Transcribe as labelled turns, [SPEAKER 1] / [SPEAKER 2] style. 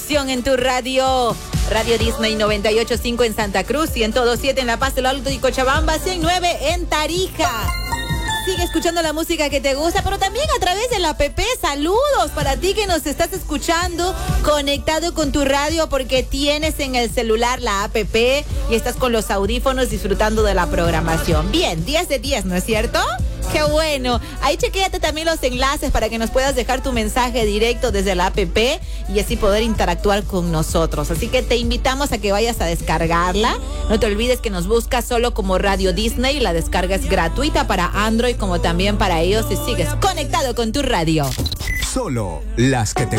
[SPEAKER 1] diversión en tu radio. Radio Disney 98.5 en Santa Cruz, 102.7 en La Paz del Alto y Cochabamba, 109 en Tarija. Sigue escuchando la música que te gusta, pero también a través de la app. Saludos para ti que nos estás escuchando, conectado con tu radio porque tienes en el celular la app y estás con los audífonos disfrutando de la programación. Bien, 10 de 10, ¿no es cierto? ¡Qué bueno! Ahí chequéate también los enlaces para que nos puedas dejar tu mensaje directo desde la app y así poder interactuar con nosotros. Así que te invitamos a que vayas a descargarla. No te olvides que nos buscas solo como Radio Disney. La descarga es gratuita para Android como también para iOS y sigues conectado con tu radio.
[SPEAKER 2] Solo las que te